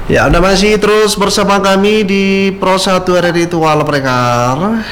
Ya, Anda masih terus bersama kami di Pro 1 RRI Tual Prekar.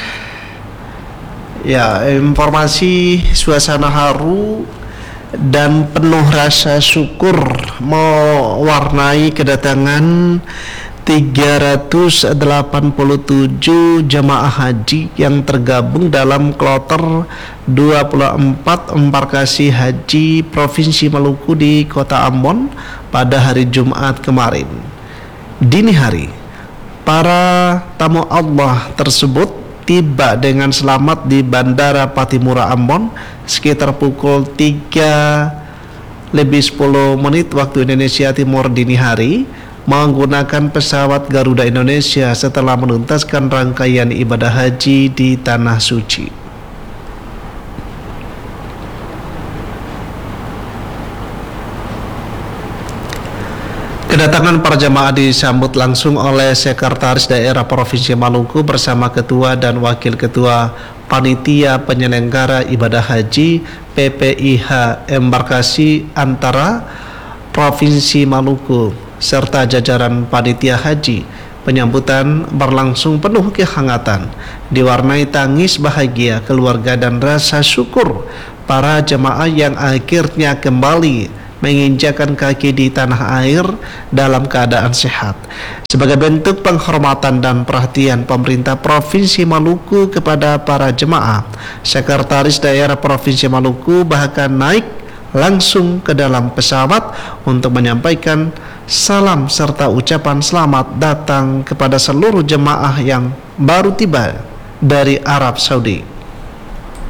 Ya, informasi suasana haru dan penuh rasa syukur mewarnai kedatangan 387 jemaah haji yang tergabung dalam kloter 24 embarkasi haji Provinsi Maluku di Kota Ambon pada hari Jumat kemarin. Dini hari, para tamu Allah tersebut tiba dengan selamat di Bandara Patimura Ambon sekitar pukul 3 lebih 10 menit waktu Indonesia Timur dini hari menggunakan pesawat Garuda Indonesia setelah menuntaskan rangkaian ibadah haji di Tanah Suci. Kedatangan para jemaah disambut langsung oleh Sekretaris Daerah Provinsi Maluku bersama Ketua dan Wakil Ketua Panitia Penyelenggara Ibadah Haji PPIH Embarkasi Antara Provinsi Maluku serta jajaran Panitia Haji. Penyambutan berlangsung penuh kehangatan, diwarnai tangis bahagia keluarga dan rasa syukur para jemaah yang akhirnya kembali menginjakkan kaki di tanah air dalam keadaan sehat. Sebagai bentuk penghormatan dan perhatian pemerintah Provinsi Maluku kepada para jemaah, Sekretaris Daerah Provinsi Maluku bahkan naik langsung ke dalam pesawat untuk menyampaikan salam serta ucapan selamat datang kepada seluruh jemaah yang baru tiba dari Arab Saudi.